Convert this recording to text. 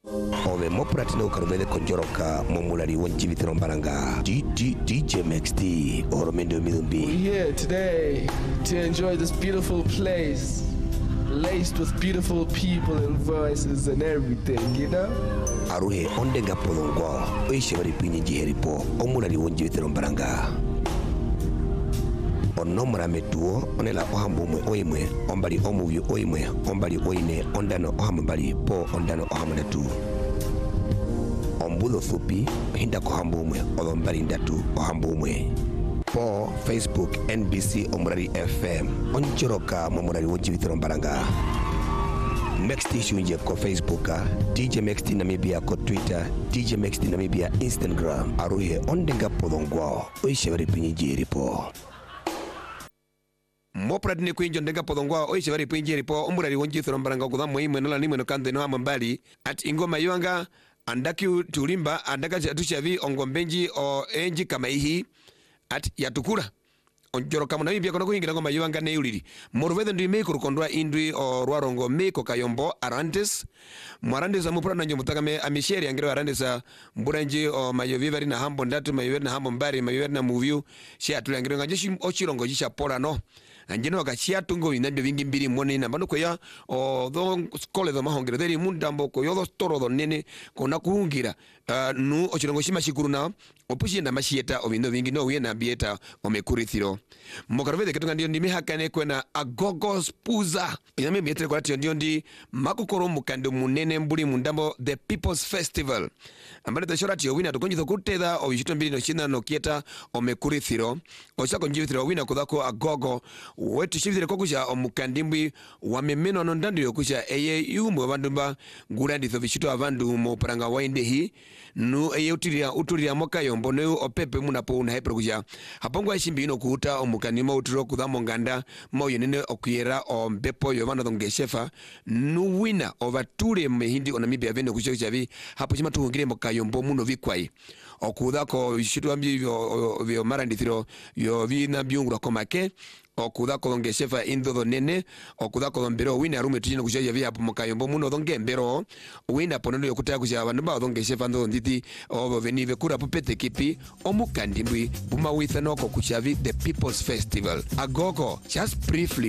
Ove mopratino karubede konjoroka momulari wonjibitiro mbaranga DJ Max T oromendo midumbi. We're here today to enjoy this beautiful place, laced with beautiful people and voices and everything, you know? Aruhe ondenga polongo oishabari pinyi heripo omulari wonjibitiro mbaranga. Onomra metuo onela ohamumwe oimwe ombali omuyu oimwe ombali oine ondano ohambali po ondano ohamanatu. Ombulo fupi hinda kohambumwe olombali ndatu ohambumwe. Po Facebook NBC Omurari FM onjoroka momurari wonjibitiro mbaranga. Next issue nje ko Facebook, DJ Max T Namibia ko Twitter, DJ Max T Namibia Instagram. Aruhe ondenga polongwa oishabari pinyi jeripo. Mopratine kuinjo ndenga podongwa oishabari pinyi ripo omurari wonjibitiro mbaranga kudha moimwe nola nimwe no kande no hamambali at ingoma yuanga andaki tulimba andaka tushavi ongombenji o enji kama ihi at yatukura onjoro kama Namibia kono kuingira ngoma yuanga ne uliri morwede ndi me kurukondwa indwi o rwarongo me ko kayombo arantes mwarandes amupura nanjo mutakame amisheri angiro arandes mburanji o mayovivari na hambo ndatu mayovivari na hambo mbari mayovivari na movie shi atuli angiro ngajeshi ochirongo jisha pora no anjeno akachia tungo inabyo vingi mbiri mwone na bano koya o do skole do mahongero deri mundambo ko yodo toro do nene kona kuungira nu ochirongo shima shikuru na opushi na mashieta obindo vingi no wiena bieta omekurithiro mokarvede ketunga ndio ndimi hakane kwena agogo spuza iname mietre kwa ndio ndi makukoro mukando munene mbuli mundambo the People's Festival ambale tashora tio wina tukonjitho kuteda obishito mbili no shina no kieta omekurithiro osako njivithiro wina kudako agogo wetu shivithire kokusha omukandimbwi wamemeno nondandi yokusha eye yumu wabandumba nguranditho bishito avandu moparanga waindehi nu eye uturia moka yombo ne opepe munapo unahepro kusha hapongwa shimbino kuuta omukanimo uturo kudamo nganda moyenene okuyera ombepo yovana dongeshefa nu wina ovature mehindi onamibia vene kusha chavi hapo chima tuhungire moka yombo muno vikwai okudako bishito ambi vyo marandithiro yo vina biungura komake okuda kolonge shefa indo nene okuda kolombero wina rume tujina kushaje vya hapo mukayombo muno donge mbero wina ponono yokutaya kusha abantu ba donge shefa ndo nditi obo venive kura popete kipi omukandimbwi buma witha noko kushavi the People's Festival agogo just briefly